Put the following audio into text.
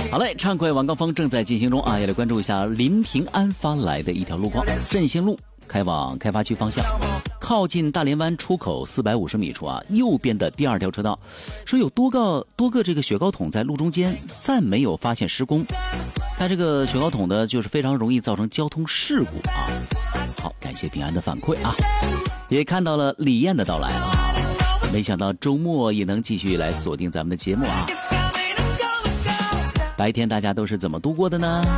好嘞，畅快晚高峰正在进行中啊，也来关注一下临平安发来的一条路况，振兴路开往开发区方向，靠近大连湾出口450米处啊，右边的第2条车道，说有多个这个雪糕筒在路中间，暂没有发现施工。它这个雪糕筒呢，就是非常容易造成交通事故啊。好，感谢平安的反馈啊，也看到了李艳的到来啊，没想到周末也能继续来锁定咱们的节目啊。白天大家都是怎么度过的呢？